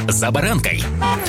«За баранкой».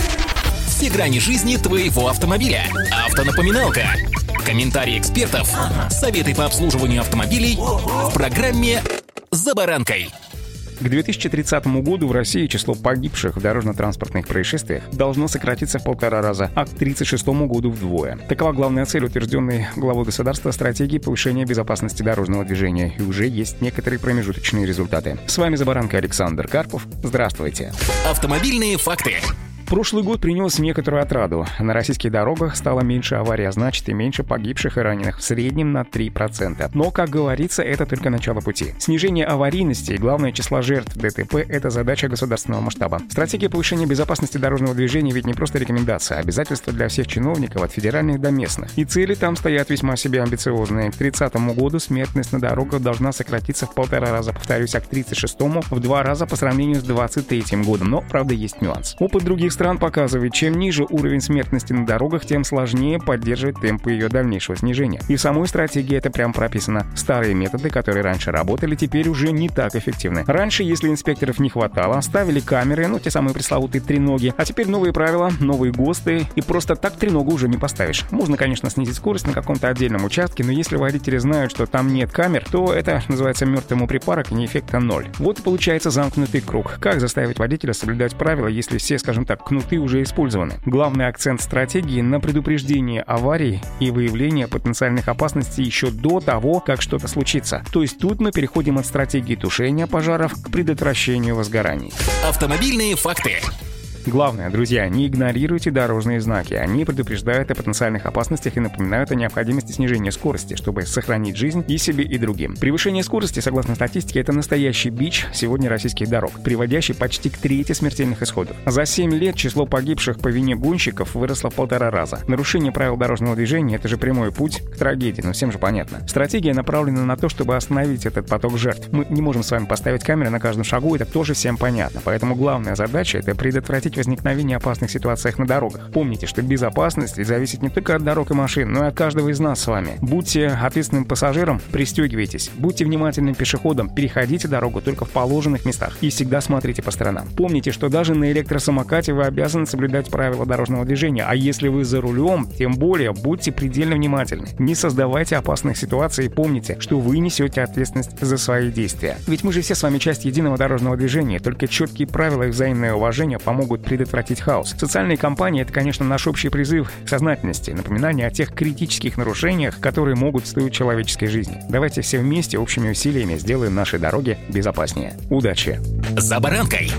Все грани жизни твоего автомобиля. Автонапоминалка. Комментарии экспертов. Советы по обслуживанию автомобилей в программе «За баранкой». К 2030 году в России число погибших в дорожно-транспортных происшествиях должно сократиться в 1,5 раза, а к 1936 году вдвое. Такова главная цель, утвержденной главой государства стратегии повышения безопасности дорожного движения. И уже есть некоторые промежуточные результаты. С вами «За баранкой» Александр Карпов. Здравствуйте. Автомобильные факты. Прошлый год принес некоторую отраду. На российских дорогах стало меньше аварий, а значит и меньше погибших и раненых, в среднем на 3%. Но, как говорится, это только начало пути. Снижение аварийности и главное числа жертв ДТП – это задача государственного масштаба. Стратегия повышения безопасности дорожного движения ведь не просто рекомендация, а обязательство для всех чиновников, от федеральных до местных. И цели там стоят весьма себе амбициозные. К 2030 году смертность на дорогах должна сократиться в 1,5 раза, повторюсь, а к 1936 в 2 раза по сравнению с 2023 годом. Но, правда, есть нюанс. Опыт других стран показывает, чем ниже уровень смертности на дорогах, тем сложнее поддерживать темпы ее дальнейшего снижения. И в самой стратегии это прям прописано. Старые методы, которые раньше работали, теперь уже не так эффективны. Раньше, если инспекторов не хватало, ставили камеры, те самые пресловутые треноги. А теперь новые правила, новые ГОСТы, и просто так треногу уже не поставишь. Можно, конечно, снизить скорость на каком-то отдельном участке, но если водители знают, что там нет камер, то это называется мертвому припарок, и не эффекта ноль. Вот и получается замкнутый круг. Как заставить водителя соблюдать правила, если все, скажем так, кнуты уже использованы? Главный акцент стратегии на предупреждение аварий и выявление потенциальных опасностей еще до того, как что-то случится. То есть тут мы переходим от стратегии тушения пожаров к предотвращению возгораний. Автомобильные факты. Главное, друзья, не игнорируйте дорожные знаки. Они предупреждают о потенциальных опасностях и напоминают о необходимости снижения скорости, чтобы сохранить жизнь и себе, и другим. Превышение скорости, согласно статистике, это настоящий бич сегодня российских дорог, приводящий почти к трети смертельных исходов. За 7 лет число погибших по вине гонщиков выросло в 1,5 раза. Нарушение правил дорожного движения — это же прямой путь к трагедии, всем же понятно. Стратегия направлена на то, чтобы остановить этот поток жертв. Мы не можем с вами поставить камеры на каждом шагу, это тоже всем понятно. Поэтому главная задача — это предотвратить возникновение опасных ситуациях на дорогах. Помните, что безопасность зависит не только от дорог и машин, но и от каждого из нас с вами. Будьте ответственным пассажиром, пристегивайтесь. Будьте внимательным пешеходом, переходите дорогу только в положенных местах и всегда смотрите по сторонам. Помните, что даже на электросамокате вы обязаны соблюдать правила дорожного движения, а если вы за рулем, тем более будьте предельно внимательны. Не создавайте опасных ситуаций и помните, что вы несете ответственность за свои действия. Ведь мы же все с вами часть единого дорожного движения, только четкие правила и взаимное уважение помогут предотвратить хаос. Социальные кампании — это, конечно, наш общий призыв к сознательности, напоминание о тех критических нарушениях, которые могут стоить человеческой жизни. Давайте все вместе общими усилиями сделаем наши дороги безопаснее. Удачи! «За баранкой».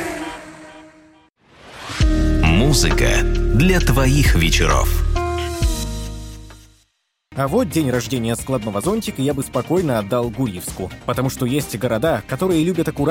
Музыка для твоих вечеров. А вот день рождения складного зонтика я бы спокойно отдал Гурьевску, потому что есть города, которые любят аккуратно